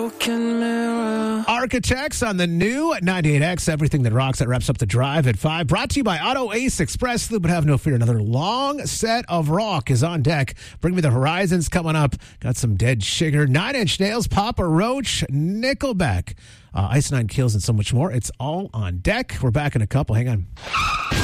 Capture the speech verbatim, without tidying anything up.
Architects on the new ninety-eight X, everything that rocks. That wraps up the drive at five. Brought to you by Auto Ace Express Lube, but have no fear. Another long set of rock is on deck. Bring Me the Horizons coming up. Got some Dead Sugar, Nine Inch Nails, Papa Roach, Nickelback, uh, Ice Nine Kills, and so much more. It's all on deck. We're back in a couple. Hang on.